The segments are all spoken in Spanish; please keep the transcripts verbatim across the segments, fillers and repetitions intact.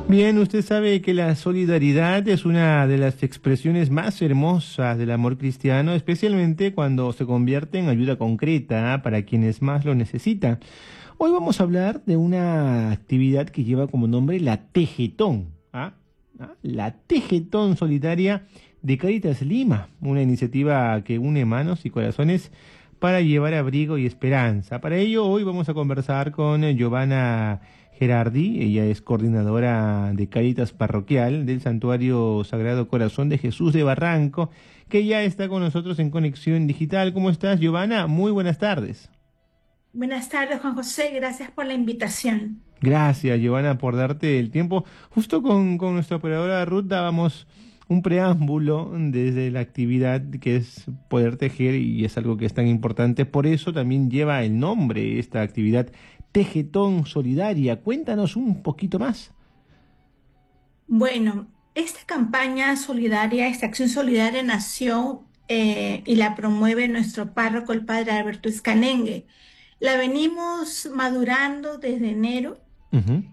Bien, usted sabe que la solidaridad es una de las expresiones más hermosas del amor cristiano, especialmente cuando se convierte en ayuda concreta, ¿ah?, para quienes más lo necesitan. Hoy vamos a hablar de una actividad que lleva como nombre la Tejetón, ¿ah? ¿Ah? La Tejetón Solidaria de Cáritas Lima, una iniciativa que une manos y corazones para llevar abrigo y esperanza. Para ello, hoy vamos a conversar con eh, Giovanna Gerardi. Ella es coordinadora de Cáritas Parroquial del Santuario Sagrado Corazón de Jesús de Barranco, que ya está con nosotros en Conexión Digital. ¿Cómo estás, Giovanna? Muy buenas tardes. Buenas tardes, Juan José. Gracias por la invitación. Gracias, Giovanna, por darte el tiempo. Justo con, con nuestra operadora Ruth dábamos un preámbulo desde la actividad que es poder tejer, y es algo que es tan importante. Por eso también lleva el nombre esta actividad, Tejetón Solidaria. Cuéntanos un poquito más. Bueno, esta campaña solidaria, esta acción solidaria nació eh, y la promueve nuestro párroco, el padre Alberto Escanengue. La venimos madurando desde enero Ujú.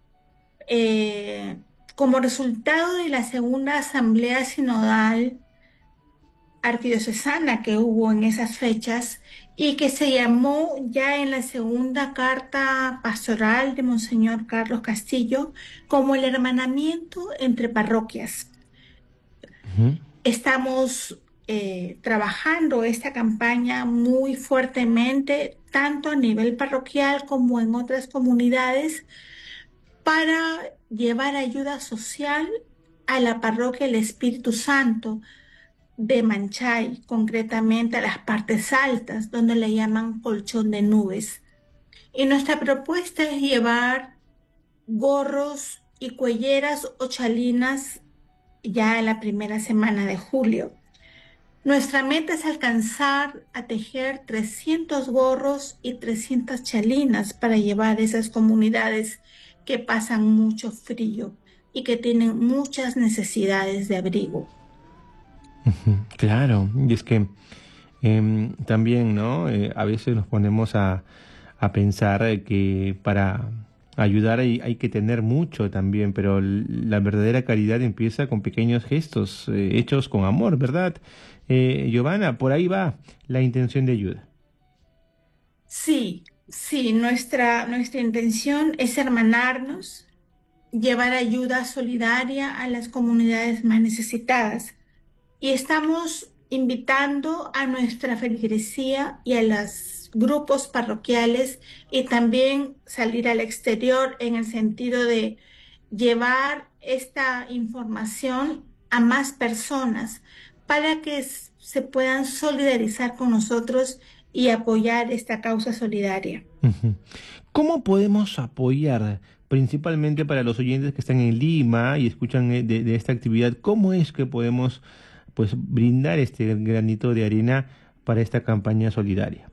eh, como resultado de la segunda asamblea sinodal arquidiocesana que hubo en esas fechas y que se llamó ya en la segunda carta pastoral de Monseñor Carlos Castillo como el hermanamiento entre parroquias. Ujú. Estamos eh, trabajando esta campaña muy fuertemente, tanto a nivel parroquial como en otras comunidades, para llevar ayuda social a la parroquia El Espíritu Santo de Manchay, concretamente a las partes altas, donde le llaman colchón de nubes. Y nuestra propuesta es llevar gorros y cuelleras o chalinas ya en la primera semana de julio. Nuestra meta es alcanzar a tejer trescientos gorros y trescientas chalinas para llevar a esas comunidades que pasan mucho frío y que tienen muchas necesidades de abrigo. Ujú. Claro, y es que em, también, ¿no? Eh, a veces nos ponemos a, a pensar eh, que para ayudar hay, hay que tener mucho también, pero l- la verdadera caridad empieza con pequeños gestos, eh, hechos con amor, ¿verdad? Eh, Giovanna, por ahí va la intención de ayuda. Sí, sí, nuestra, nuestra intención es hermanarnos, llevar ayuda solidaria a las comunidades más necesitadas. Y estamos invitando a nuestra feligresía y a los grupos parroquiales y también salir al exterior en el sentido de llevar esta información a más personas para que s- se puedan solidarizar con nosotros y apoyar esta causa solidaria. Ujú. ¿Cómo podemos apoyar, principalmente para los oyentes que están en Lima y escuchan eh, de, de esta actividad? ¿Cómo es que podemos, pues, brindar este granito de arena para esta campaña solidaria?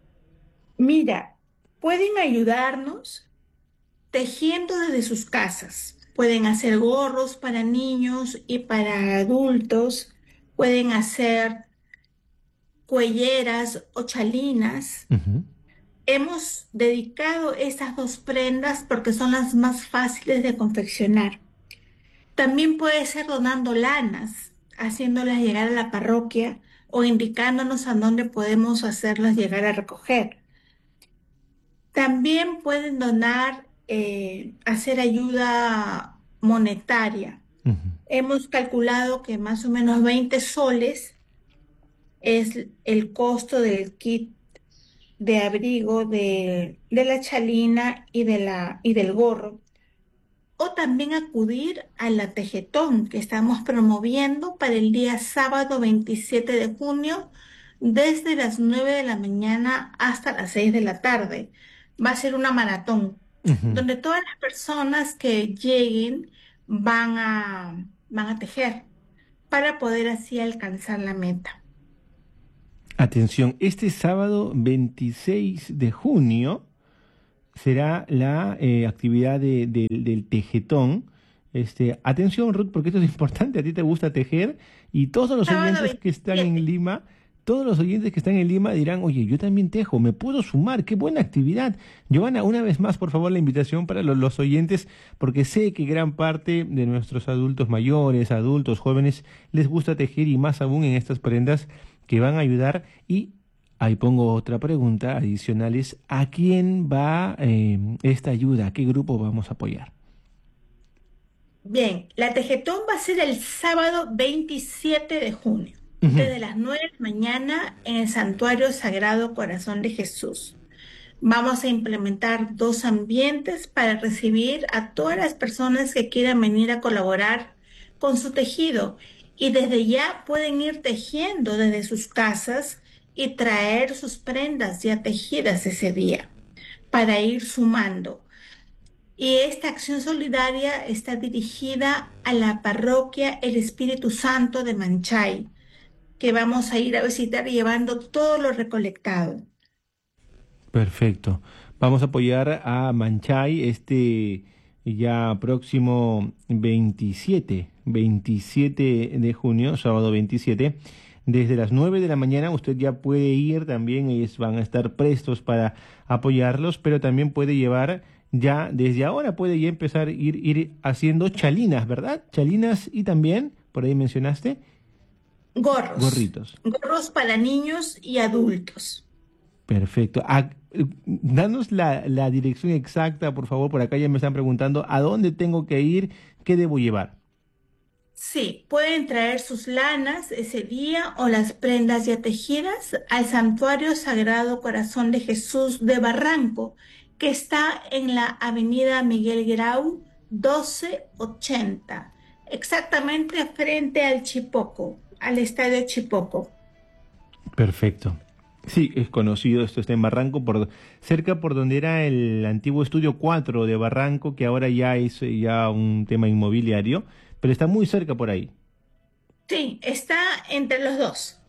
Mira, pueden ayudarnos tejiendo desde sus casas. Pueden hacer gorros para niños y para adultos. Pueden hacer cuelleras o chalinas. Ujú. Hemos dedicado estas dos prendas porque son las más fáciles de confeccionar. También puede ser donando lanas, haciéndolas llegar a la parroquia o indicándonos a dónde podemos hacerlas llegar a recoger. También pueden donar, eh, hacer ayuda monetaria. Ujú. Hemos calculado que más o menos veinte soles es el costo del kit de abrigo de, de la chalina y, de la, y del gorro. O también acudir a la Tejetón que estamos promoviendo para el día sábado veintisiete de junio desde las nueve de la mañana hasta las seis de la tarde. Va a ser una maratón Ujú. donde todas las personas que lleguen van a, van a tejer para poder así alcanzar la meta. Atención, este sábado veintiséis de junio será la eh, actividad de- del del tejetón. Este, atención, Ruth, porque esto es importante. A ti te gusta tejer y todos los Sábado oyentes que están en veintisiete. Lima todos los oyentes que están en Lima dirán, oye, yo también tejo, me puedo sumar, qué buena actividad. Giovanna, una vez más, por favor, la invitación para los, los oyentes, porque sé que gran parte de nuestros adultos mayores, adultos, jóvenes, les gusta tejer y más aún en estas prendas que van a ayudar. Y ahí pongo otra pregunta adicional, es ¿a quién va eh, esta ayuda? ¿A qué grupo vamos a apoyar? Bien, la Tejetón va a ser el sábado veintisiete de junio, Ujú. desde las nueve de la mañana en el Santuario Sagrado Corazón de Jesús. Vamos a implementar dos ambientes para recibir a todas las personas que quieran venir a colaborar con su tejido. Y desde ya pueden ir tejiendo desde sus casas y traer sus prendas ya tejidas ese día para ir sumando. Y esta acción solidaria está dirigida a la parroquia El Espíritu Santo de Manchay, que vamos a ir a visitar llevando todo lo recolectado. Perfecto. Vamos a apoyar a Manchay este ya próximo veintisiete, veintisiete de junio, sábado veintisiete. Desde las nueve de la mañana usted ya puede ir también, ellos van a estar prestos para apoyarlos, pero también puede llevar ya, desde ahora puede ya empezar a ir, ir haciendo chalinas, ¿verdad? Chalinas y también, por ahí mencionaste, Gorros, gorritos. gorros para niños y adultos. Perfecto. Ah, eh, danos la, la dirección exacta, por favor. Por acá ya me están preguntando a dónde tengo que ir, qué debo llevar. Sí, pueden traer sus lanas ese día o las prendas ya tejidas al Santuario Sagrado Corazón de Jesús de Barranco, que está en la Avenida Miguel Grau doce ochenta, exactamente frente al Chipoco, al Estadio Chipoco. Perfecto. Sí, es conocido, esto está en Barranco, por cerca por donde era el antiguo estudio cuatro de Barranco, que ahora ya es eh, ya un tema inmobiliario, pero está muy cerca por ahí. Sí, está entre los dos,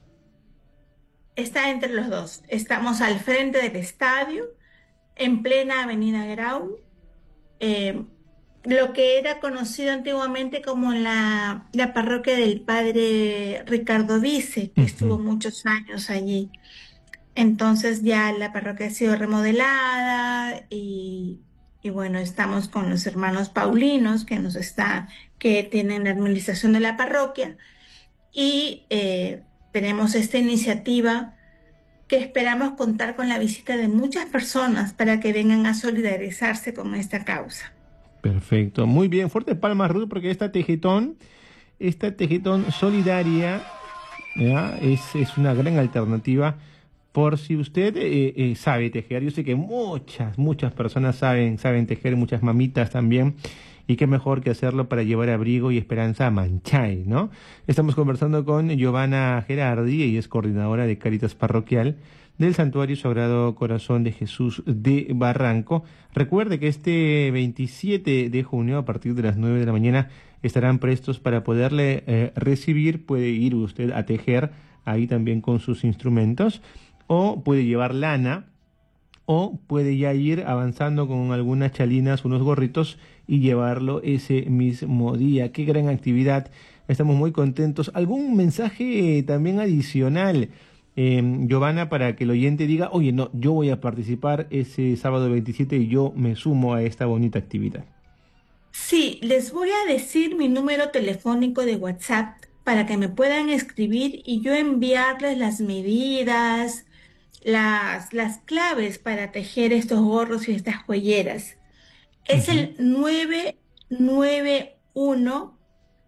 está entre los dos. Estamos al frente del estadio, en plena Avenida Grau, eh, lo que era conocido antiguamente como la, la parroquia del padre Ricardo Vice, que estuvo Ujú. muchos años allí. Entonces ya la parroquia ha sido remodelada y, y bueno, estamos con los hermanos Paulinos que nos está, que tienen la administración de la parroquia y eh, tenemos esta iniciativa que esperamos contar con la visita de muchas personas para que vengan a solidarizarse con esta causa. Perfecto. Muy bien, fuerte palmas, Ruth, porque esta tejetón, esta tejetón solidaria, ¿ya? Es, es una gran alternativa por si usted eh, eh, sabe tejer. Yo sé que muchas, muchas personas saben, saben tejer, muchas mamitas también. Y qué mejor que hacerlo para llevar abrigo y esperanza a Manchay, ¿no? Estamos conversando con Giovanna Gerardi, ella es coordinadora de Cáritas Parroquial del Santuario Sagrado Corazón de Jesús de Barranco. Recuerde que este veintisiete de junio, a partir de las nueve de la mañana, estarán prestos para poderle eh, recibir. Puede ir usted a tejer ahí también con sus instrumentos, o puede llevar lana, o puede ya ir avanzando con algunas chalinas, unos gorritos y llevarlo ese mismo día. Qué gran actividad. Estamos muy contentos. ¿Algún mensaje también adicional, eh, Giovanna, para que el oyente diga, oye, no, yo voy a participar ese sábado veintisiete y yo me sumo a esta bonita actividad? Sí, les voy a decir mi número telefónico de WhatsApp para que me puedan escribir y yo enviarles las medidas, las, las claves para tejer estos gorros y estas joyeras. Es Ujú. el nueve nueve uno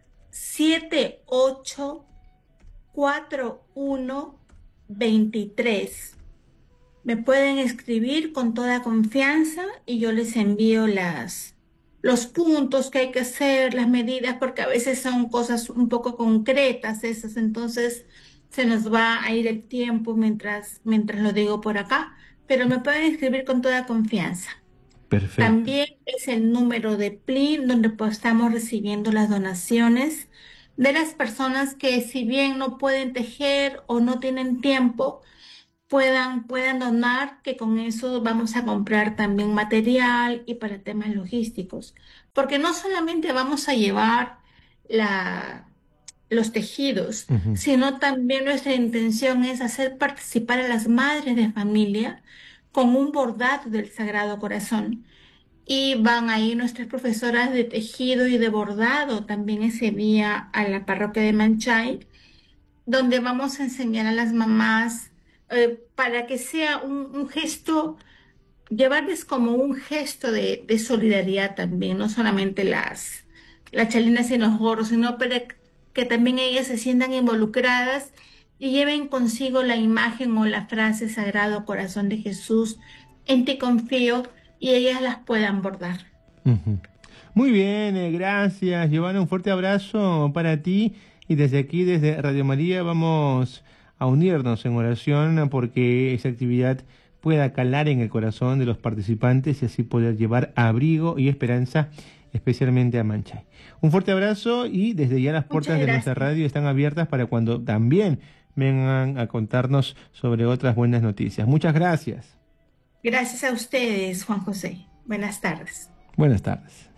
siete ocho cuatro uno veintitrés. Me pueden escribir con toda confianza y yo les envío las, los puntos que hay que hacer, las medidas, porque a veces son cosas un poco concretas esas, entonces se nos va a ir el tiempo mientras, mientras lo digo por acá, pero me pueden escribir con toda confianza. Perfecto. También es el número de Plin donde pues, estamos recibiendo las donaciones de las personas que si bien no pueden tejer o no tienen tiempo, puedan, puedan donar, que con eso vamos a comprar también material y para temas logísticos. Porque no solamente vamos a llevar la, los tejidos, Ujú. sino también nuestra intención es hacer participar a las madres de familia con un bordado del Sagrado Corazón. Y van ahí nuestras profesoras de tejido y de bordado también ese día a la parroquia de Manchay, donde vamos a enseñar a las mamás eh, para que sea un, un gesto, llevarles como un gesto de, de solidaridad también, no solamente las, las chalinas y los gorros, sino para que también ellas se sientan involucradas y lleven consigo la imagen o la frase Sagrado Corazón de Jesús, en ti confío, y ellas las puedan bordar. Ujú. Muy bien, eh, gracias, Giovanna. Un fuerte abrazo para ti. Y desde aquí, desde Radio María, vamos a unirnos en oración porque esa actividad pueda calar en el corazón de los participantes y así poder llevar abrigo y esperanza, especialmente a Manchay. Un fuerte abrazo y desde ya las Muchas puertas de nuestra gracias. radio están abiertas para cuando también vengan a contarnos sobre otras buenas noticias. Muchas gracias. Gracias a ustedes, Juan José. Buenas tardes. Buenas tardes.